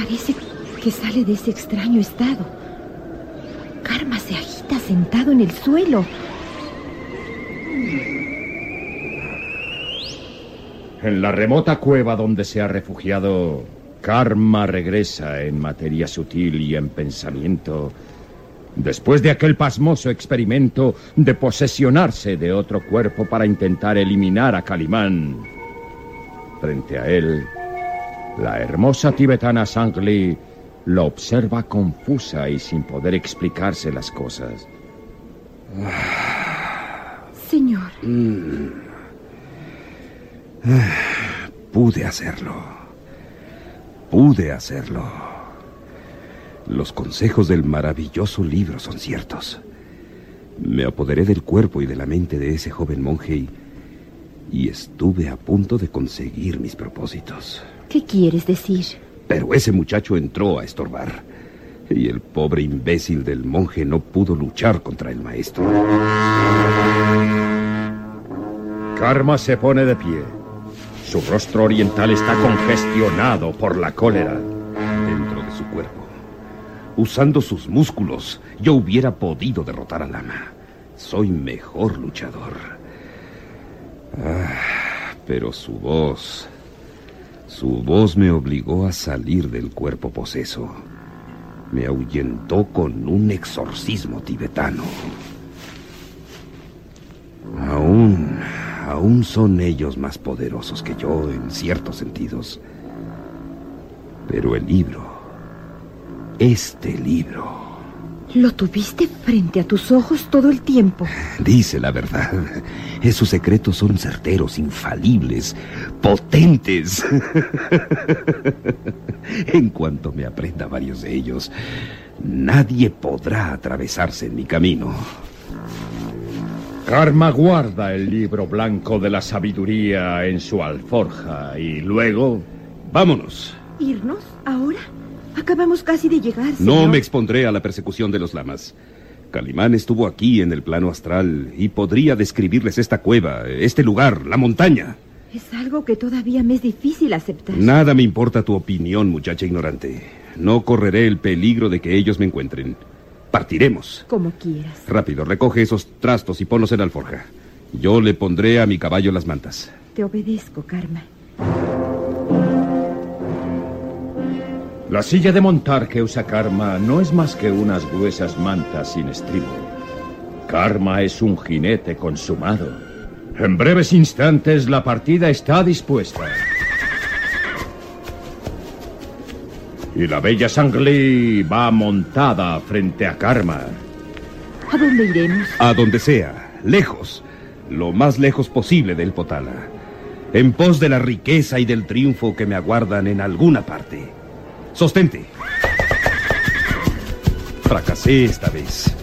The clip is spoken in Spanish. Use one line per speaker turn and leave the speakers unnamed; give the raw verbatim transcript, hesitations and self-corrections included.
Parece que sale de ese extraño estado. Karma se agita sentado en el suelo.
En la remota cueva donde se ha refugiado, Karma regresa en materia sutil y en pensamiento, después de aquel pasmoso experimento de posesionarse de otro cuerpo para intentar eliminar a Calimán. Frente a él, la hermosa tibetana Sangli lo observa confusa y sin poder explicarse las cosas.
Señor.
Mm. Pude hacerlo. Pude hacerlo. Los consejos del maravilloso libro son ciertos. Me apoderé del cuerpo y de la mente de ese joven monje y, y estuve a punto de conseguir mis propósitos.
¿Qué quieres decir?
Pero ese muchacho entró a estorbar. Y el pobre imbécil del monje no pudo luchar contra el maestro.
Karma se pone de pie. Su rostro oriental está congestionado por la cólera.
Dentro de su cuerpo, usando sus músculos, yo hubiera podido derrotar al Lama. Soy mejor luchador. Ah, pero su voz... Su voz me obligó a salir del cuerpo poseso. Me ahuyentó con un exorcismo tibetano. Aún, aún son ellos más poderosos que yo en ciertos sentidos. Pero el libro, este libro...
¿Lo tuviste frente a tus ojos todo el tiempo?
Dice la verdad. Esos secretos son certeros, infalibles, potentes. En cuanto me aprenda varios de ellos, nadie podrá atravesarse en mi camino.
Karma guarda el libro blanco de la sabiduría en su alforja y luego...
¡Vámonos!
¿Irnos? ¿Ahora? Acabamos casi de llegar, señor.
No me expondré a la persecución de los lamas. Calimán estuvo aquí en el plano astral y podría describirles esta cueva, este lugar, la montaña.
Es algo que todavía me es difícil aceptar.
Nada me importa tu opinión, muchacha ignorante. No correré el peligro de que ellos me encuentren. Partiremos.
Como quieras.
Rápido, recoge esos trastos y ponlos en la alforja. Yo le pondré a mi caballo las mantas.
Te obedezco, Karma.
La silla de montar que usa Karma no es más que unas gruesas mantas sin estribo. Karma es un jinete consumado. En breves instantes la partida está dispuesta. Y la bella Sangli va montada frente a Karma.
¿A dónde iremos?
A donde sea, lejos, lo más lejos posible del Potala, en pos de la riqueza y del triunfo que me aguardan en alguna parte. Sostente. Fracasé esta vez.